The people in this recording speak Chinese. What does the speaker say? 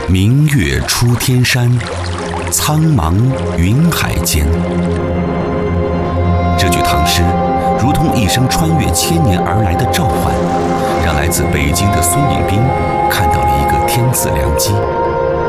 明月出天山，苍茫云海间。这句唐诗如同一声穿越千年而来的召唤，让来自北京的孙颖斌看到了一个天赐良机。